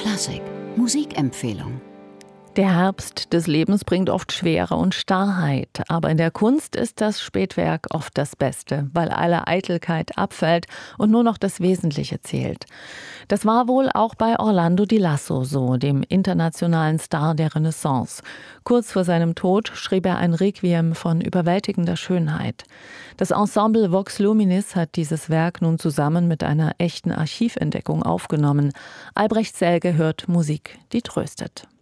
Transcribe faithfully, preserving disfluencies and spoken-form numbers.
Klassik Musikempfehlung. Der Herbst des Lebens bringt oft Schwere und Starrheit, aber in der Kunst ist das Spätwerk oft das Beste, weil alle Eitelkeit abfällt und nur noch das Wesentliche zählt. Das war wohl auch bei Orlando Di Lasso so, dem internationalen Star der Renaissance. Kurz vor seinem Tod schrieb er ein Requiem von überwältigender Schönheit. Das Ensemble Vox Luminis hat dieses Werk nun zusammen mit einer echten Archiventdeckung aufgenommen. Albrecht Selge hört Musik, die tröstet.